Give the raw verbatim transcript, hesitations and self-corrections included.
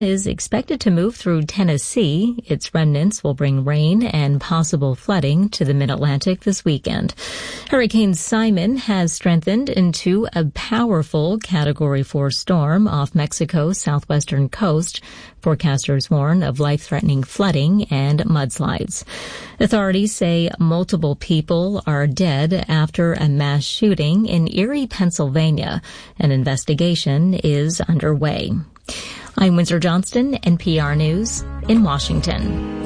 is expected to move through Tennessee. Its remnants will bring rain and possible flooding to the mid-Atlantic this weekend. Hurricane Simon has strengthened into a powerful Category four storm off Mexico's southwestern coast. Forecasters warn of life-threatening flooding and mudslides. Authorities say multiple people are dead after a mass shooting in Erie, Pennsylvania. An investigation is underway. I'm Windsor Johnston, N P R News in Washington.